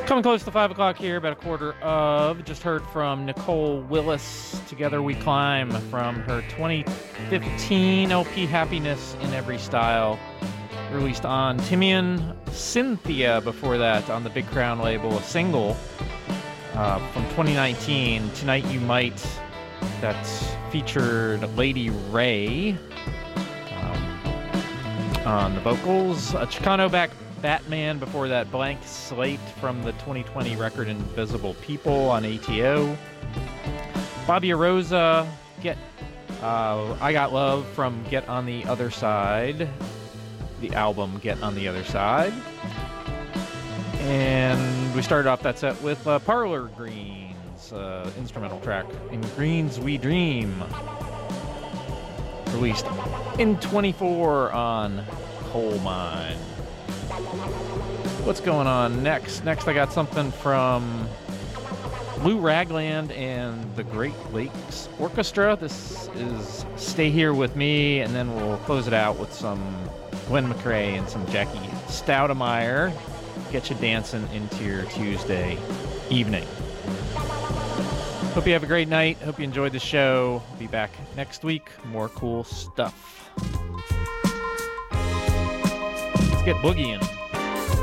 Coming close to 5 o'clock here, about a quarter of. Just heard from Nicole Willis, Together We Climb, from her 2015 LP Happiness in Every Style, released on Timian. Cynthia before that on the Big Crown label, a single from 2019, Tonight You Might, that featured Lady Ray on the vocals. Chicano Batman before that, Blank Slate from the 2020 record Invisible People on ATO. Bobby Rosa, I Got Love from Get on the Other Side, the album Get on the Other Side. And we started off that set with Parlor Greens, instrumental track, In Greens We Dream, released in 24 on Coal Mine. What's going on next? Next I got something from Lou Ragland and the Great Lakes Orchestra. This is Stay Here With Me, and then we'll close it out with some Gwen McCrae and some Jackie Stoudemire. Get you dancing into your Tuesday evening. Hope you have a great night. Hope you enjoyed the show. Be back next week. More cool stuff. Let's get boogieing.